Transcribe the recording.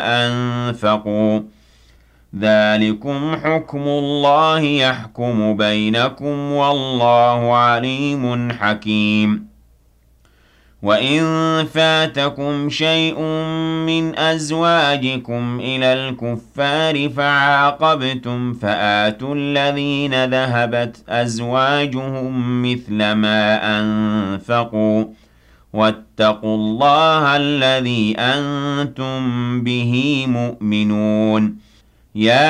أنفقوا ذلكم حكم الله يحكم بينكم والله عليم حكيم وَإِن فَاتَكُمْ شَيْءٌ مِّنْ أَزْوَاجِكُمْ إِلَى الْكُفَّارِ فَعَاقَبْتُمْ فَآتُوا الَّذِينَ ذَهَبَتْ أَزْوَاجُهُم مِّثْلَ مَا أَنفَقُوا ۚ وَاتَّقُوا اللَّهَ الَّذِي أَنتُم بِهِ مُؤْمِنُونَ يَا